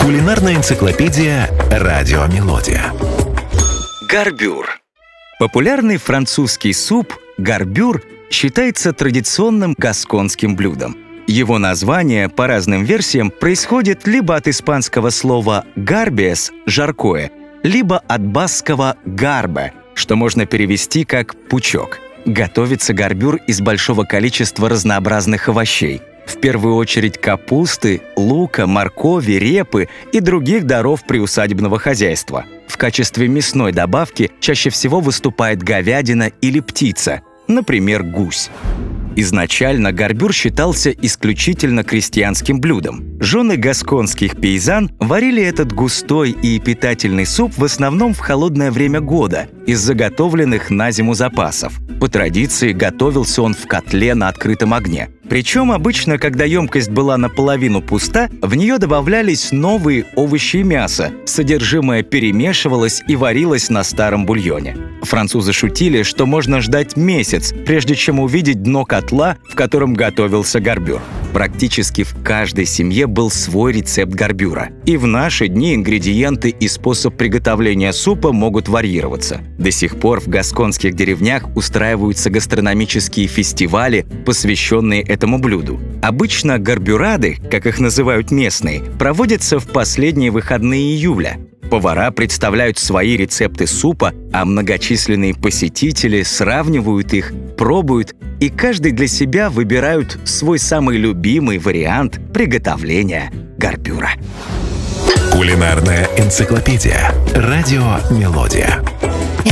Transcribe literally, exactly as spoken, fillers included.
Кулинарная энциклопедия «Радио Мелодия». Гарбюр. Популярный французский суп гарбюр считается традиционным гасконским блюдом. Его название, по разным версиям, происходит либо от испанского слова «гарбиес» — «жаркое», либо от баскского «гарбе», что можно перевести как «пучок». Готовится гарбюр из большого количества разнообразных овощей. В первую очередь капусты, лука, моркови, репы и других даров приусадебного хозяйства. В качестве мясной добавки чаще всего выступает говядина или птица, например, гусь. Изначально гарбюр считался исключительно крестьянским блюдом. Жены гасконских пейзан варили этот густой и питательный суп в основном в холодное время года из заготовленных на зиму запасов. По традиции готовился он в котле на открытом огне. Причем обычно, когда емкость была наполовину пуста, в нее добавлялись новые овощи и мясо. Содержимое перемешивалось и варилось на старом бульоне. Французы шутили, что можно ждать месяц, прежде чем увидеть дно котла, в котором готовился гарбюр. Практически в каждой семье был свой рецепт гарбюра. И в наши дни ингредиенты и способ приготовления супа могут варьироваться. До сих пор в гасконских деревнях устраиваются гастрономические фестивали, посвященные этому блюду. Обычно гарбюрады, как их называют местные, проводятся в последние выходные июля. Повара представляют свои рецепты супа, а многочисленные посетители сравнивают их, пробуют, и каждый для себя выбирают свой самый любимый вариант приготовления гарбюра. Кулинарная энциклопедия «Радио Мелодия».